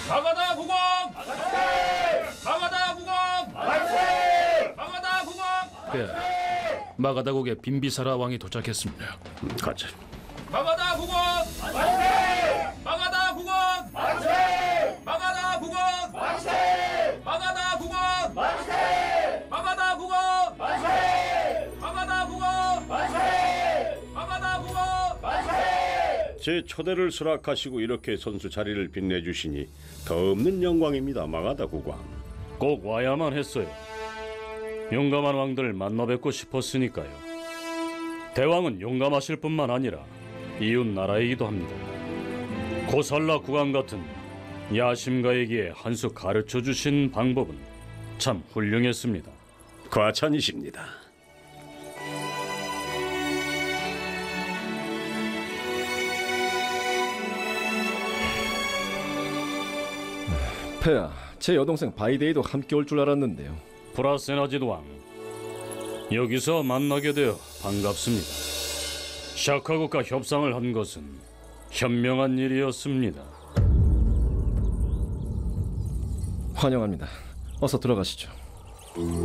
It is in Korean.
마가다 국왕! 마가다 국왕! 마가다 국왕! 예, 마가다국의 빈비사라 왕이 도착했습니다. 가자. 마가다 국왕! 마가다 국왕! 마가다 국왕! 마가다 국왕! 마가다 국왕! 마가다 국왕! 마가다 국왕! 제 초대를 수락하시고 이렇게 선수 자리를 빛내주시니 더 없는 영광입니다, 마가다 국왕. 꼭 와야만 했어요. 용감한 왕들 만나 뵙고 싶었으니까요. 대왕은 용감하실 뿐만 아니라 이웃 나라이기도 합니다. 고살라 국왕 같은 야심가에게 한 수 가르쳐 주신 방법은 참 훌륭했습니다. 과찬이십니다. 폐하, 제 여동생 바이데이도 함께 올 줄 알았는데요. 브라세나지드 왕, 여기서 만나게 되어 반갑습니다. 샤카국과 협상을 한 것은 현명한 일이었습니다. 환영합니다. 어서 들어가시죠.